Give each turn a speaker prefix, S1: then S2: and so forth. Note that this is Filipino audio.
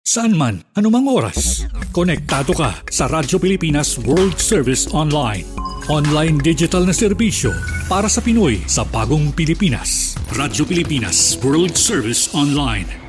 S1: Saan man, anumang oras. Konektado ka sa Radyo Pilipinas World Service Online. Online digital na serbisyo para sa Pinoy sa bagong Pilipinas. Radyo Pilipinas World Service Online.